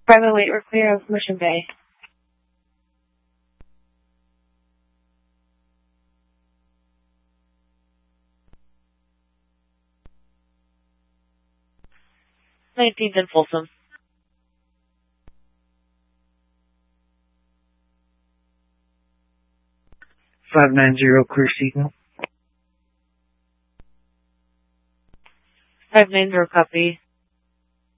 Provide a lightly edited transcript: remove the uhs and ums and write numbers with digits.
Bravo 8, we're clear of Mission Bay. Nineteenth and Folsom. $590, clear signal. 590, copy.